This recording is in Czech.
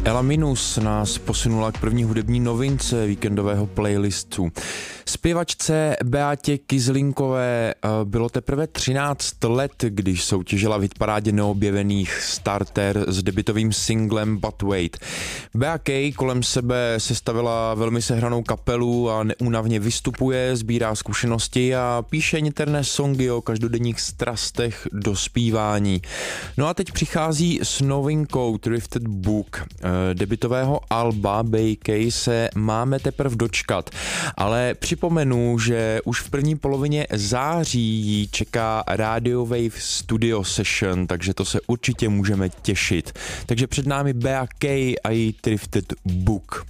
Ela Minus nás posunula k první hudební novince víkendového playlistu. Zpěvačce Beatě Kieslinkové bylo teprve 13 let, když soutěžila v hitparádě neobjevených Starter s debutovým singlem But Wait. Bea K kolem sebe sestavila velmi sehranou kapelu a neúnavně vystupuje, sbírá zkušenosti a píše niterné songy o každodenních strastech do zpívání. No a teď přichází s novinkou Thrifted Book. Debutového alba Bea K se máme teprve dočkat, ale připomenu, že už v první polovině září jí čeká Radio Wave Studio Session, takže to se určitě můžeme těšit. Takže před námi Bea K a její Thrifted Book.